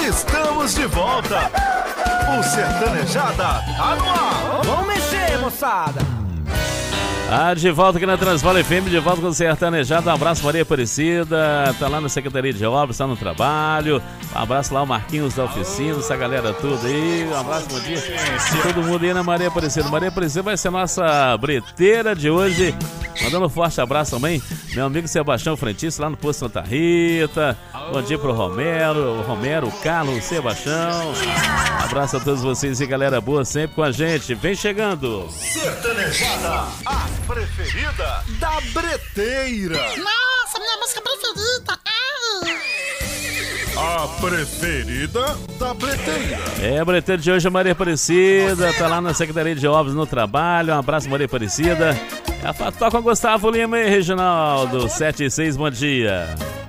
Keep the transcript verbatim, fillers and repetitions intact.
Estamos de volta. O Sertanejada tá no ar. Vamos mexer, moçada. Ah, de volta aqui na Transval F M, de volta com o Sertanejada. Um abraço, Maria Aparecida. Tá lá na Secretaria de Obras, tá no trabalho. Um abraço lá, o Marquinhos da oficina, essa galera toda aí. Um abraço, bom dia. Todo mundo aí na Maria Aparecida. Maria Aparecida vai ser a nossa breteira de hoje. Mandando um forte abraço também, meu amigo Sebastião Frentista, lá no Posto Santa Rita. Bom dia pro Romero, o Romero, o Carlos, o Sebastião. Abraço a todos vocês e galera boa sempre com a gente. Vem chegando. Sertanejada, a preferida da breteira. Nossa, minha música preferida. A preferida da breteira. É, a breteira de hoje é Maria Aparecida, tá lá na Secretaria de Obras no trabalho. Um abraço, Maria Aparecida. É a Toca com Gustavo Lima e Reginaldo, sete e seis, bom dia.